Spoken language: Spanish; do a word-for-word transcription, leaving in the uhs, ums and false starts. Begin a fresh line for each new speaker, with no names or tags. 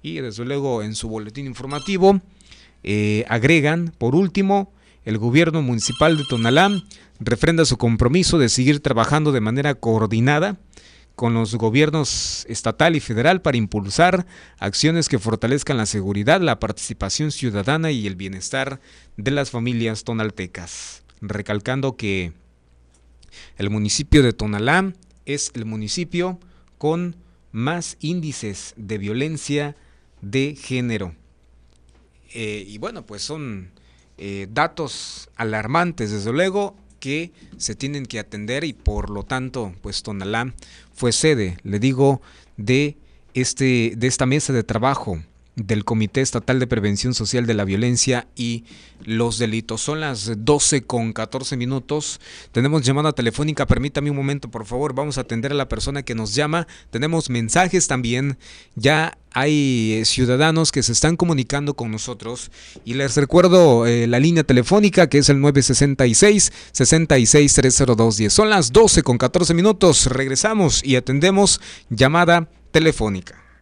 Y desde luego en su boletín informativo eh, agregan, por último, el gobierno municipal de Tonalá refrenda su compromiso de seguir trabajando de manera coordinada con los gobiernos estatal y federal para impulsar acciones que fortalezcan la seguridad, la participación ciudadana y el bienestar de las familias tonaltecas. Recalcando que el municipio de Tonalá es el municipio con más índices de violencia de género. Eh, y bueno, pues son eh, datos alarmantes, desde luego, que se tienen que atender, y por lo tanto, pues Tonalá fue sede, le digo, de este de esta mesa de trabajo del Comité Estatal de Prevención Social de la Violencia y los Delitos. Son las doce con catorce minutos. Tenemos llamada telefónica. Permítame un momento, por favor. Vamos a atender a la persona que nos llama. Tenemos mensajes también. Ya hay ciudadanos que se están comunicando con nosotros. Y les recuerdo eh, la línea telefónica, que es el nueve seis seis, seis seis tres cero dos uno cero. Son las doce con catorce minutos. Regresamos y atendemos llamada telefónica.